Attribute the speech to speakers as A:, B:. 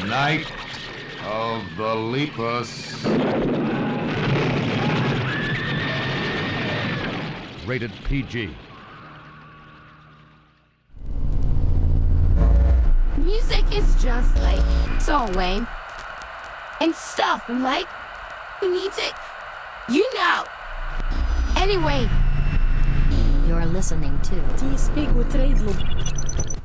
A: Night of the Lepus.
B: Rated PG.
C: Music is just like Song Wayne and stuff like music, you know. Anyway,
D: You're listening to
E: T-Speak with Radio.